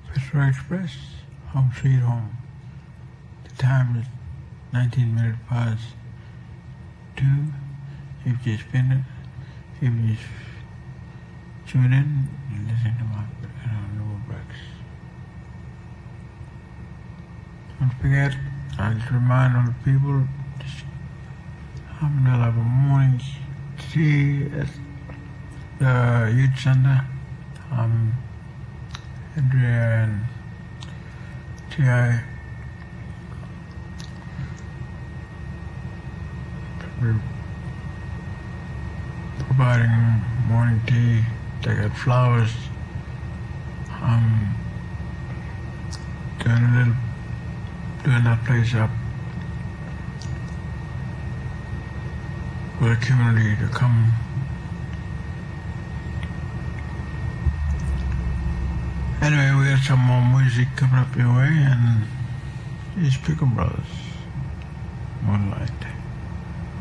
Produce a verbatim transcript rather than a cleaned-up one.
Pittsburgh Express, home sweet home. The time is nineteen minutes past two. If you spin it, if you tune in and listen to my uh, new breaks. Don't forget, I'll just remind all the people, just I'm gonna have a morning tea at the youth center. Um, Andrea and T I we're providing morning tea. They got flowers. Um, doing a little, doing that place up for the community to come. Anyway, we got some more music coming up your way, and these Pickle Brothers, Moonlight.